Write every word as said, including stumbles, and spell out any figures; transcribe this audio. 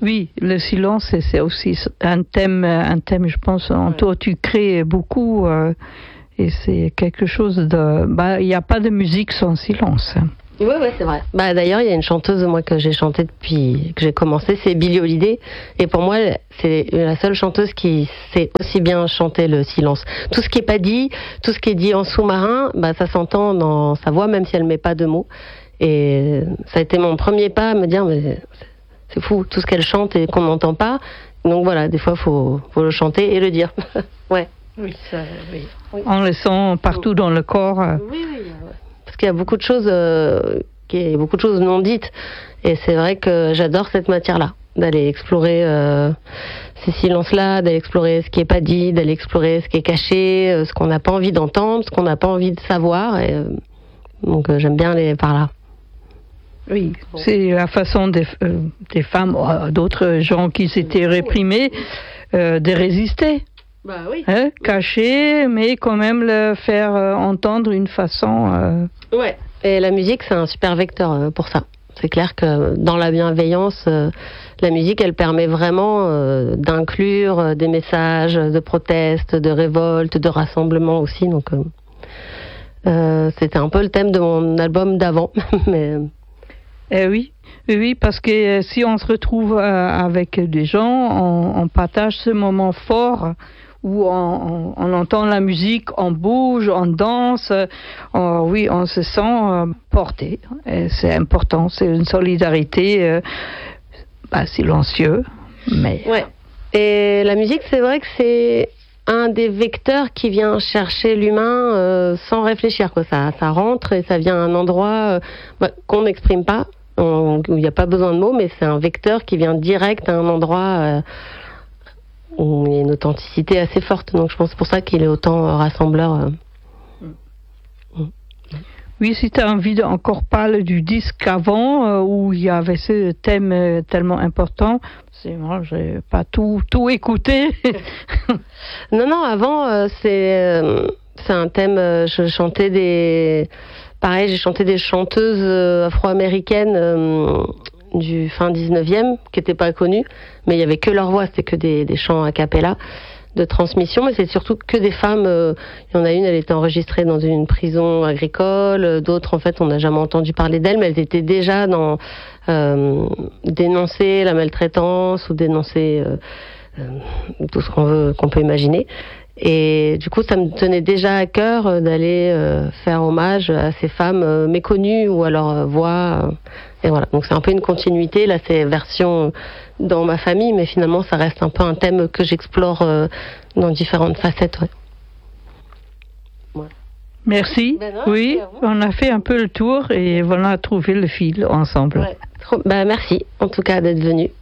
Oui, le silence, c'est, c'est aussi un thème, un thème, je pense, en ouais. toi, tu crées beaucoup, euh, et c'est quelque chose de... Bah, il n'y a pas de musique sans silence. Oui, ouais, c'est vrai. Bah, d'ailleurs, il y a une chanteuse, moi, que j'ai chantée depuis que j'ai commencé, c'est Billie Holiday. Et pour moi, c'est la seule chanteuse qui sait aussi bien chanter le silence. Tout ce qui n'est pas dit, tout ce qui est dit en sous-marin, bah, ça s'entend dans sa voix, même si elle ne met pas de mots. Et ça a été mon premier pas à me dire, mais c'est fou, tout ce qu'elle chante et qu'on n'entend pas. Donc voilà, des fois, il faut, faut le chanter et le dire. Ouais. Oui, ça, oui. oui. On le sent partout dans le corps. Oui, oui, ouais. Parce qu'il y a beaucoup de choses, euh, qui beaucoup de choses non dites, et c'est vrai que j'adore cette matière-là, d'aller explorer euh, ces silences-là, d'aller explorer ce qui est pas dit, d'aller explorer ce qui est caché, euh, ce qu'on n'a pas envie d'entendre, ce qu'on n'a pas envie de savoir, et euh, donc euh, j'aime bien aller par là. Oui, bon. C'est la façon des, euh, des femmes, euh, d'autres gens qui s'étaient réprimés, euh, de résister. Bah oui. Hein, caché, mais quand même le faire euh, entendre une façon. Euh... Ouais. Et la musique, c'est un super vecteur euh, pour ça. C'est clair que dans la bienveillance, euh, la musique, elle permet vraiment euh, d'inclure euh, des messages de proteste, de révolte, de rassemblement aussi. Donc, euh, euh, c'était un peu le thème de mon album d'avant, mais. Eh oui, oui, parce que euh, si on se retrouve euh, avec des gens, on, on partage ce moment fort où on, on, on entend la musique, on bouge, on danse, on, oui, on se sent euh, porté. Et c'est important, c'est une solidarité euh, bah, silencieuse, mais... Ouais. Et la musique, c'est vrai que c'est un des vecteurs qui vient chercher l'humain euh, sans réfléchir, quoi. Ça, ça rentre et ça vient à un endroit euh, bah, qu'on n'exprime pas, où il n'y a pas besoin de mots, mais c'est un vecteur qui vient direct à un endroit... Euh, où il y a une authenticité assez forte, donc je pense pour ça qu'il est autant euh, rassembleur. Euh. Mm. Oui, si tu as envie d'encore parler du disque avant, euh, où il y avait ce thème euh, tellement important, c'est moi, j'ai pas tout, tout écouté. non, non, avant, euh, c'est, euh, c'est un thème, euh, je chantais des... Pareil, j'ai chanté des chanteuses euh, afro-américaines euh, du fin dix-neuvième, qui n'étaient pas connues, mais il n'y avait que leur voix, c'était que des, des chants a cappella de transmission, mais c'est surtout que des femmes. Euh, il y en a une, elle était enregistrée dans une prison agricole, d'autres, en fait, on n'a jamais entendu parler d'elles, mais elles étaient déjà dans euh, dénoncer la maltraitance ou dénoncer euh, euh, tout ce qu'on veut, qu'on peut imaginer. Et du coup, ça me tenait déjà à cœur d'aller euh, faire hommage à ces femmes euh, méconnues ou à leur voix. Euh, et voilà, donc c'est un peu une continuité. Là, c'est version dans ma famille, mais finalement, ça reste un peu un thème que j'explore euh, dans différentes facettes. Ouais. Voilà. Merci. Ben non, oui, on a fait un peu le tour et voilà, trouvé le fil ensemble. Ouais. Ben, merci, en tout cas, d'être venu.